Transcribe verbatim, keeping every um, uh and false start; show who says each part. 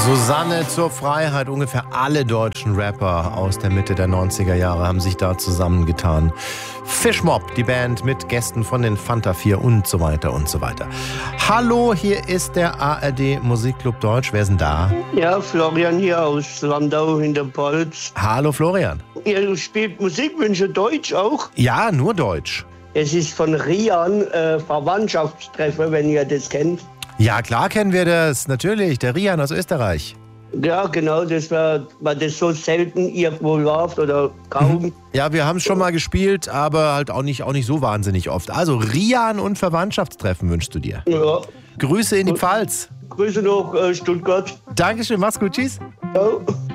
Speaker 1: Susanne zur Freiheit. Ungefähr alle deutschen Rapper aus der Mitte der neunziger Jahre haben sich da zusammengetan. Fischmob, die Band mit Gästen von den Fanta vier und so weiter und so weiter. Hallo, hier ist der A R D Musikclub Deutsch. Wer ist denn da?
Speaker 2: Ja, Florian hier aus Landau in der Pfalz.
Speaker 1: Hallo Florian.
Speaker 2: Ihr spielt Musikwünsche Deutsch auch?
Speaker 1: Ja, nur Deutsch.
Speaker 2: Es ist von Rian, äh, Verwandtschaftstreffer, wenn ihr das kennt.
Speaker 1: Ja, klar kennen wir das, natürlich. Der Rian aus Österreich.
Speaker 2: Ja, genau, das war, weil das so selten irgendwo läuft oder kaum.
Speaker 1: Mhm. Ja, wir haben es schon mal gespielt, aber halt auch nicht, auch nicht so wahnsinnig oft. Also Rian und Verwandtschaftstreffen wünschst du dir.
Speaker 2: Ja.
Speaker 1: Grüße in die Pfalz.
Speaker 2: Grüße nach äh, Stuttgart.
Speaker 1: Dankeschön, mach's gut, tschüss.
Speaker 2: Ciao.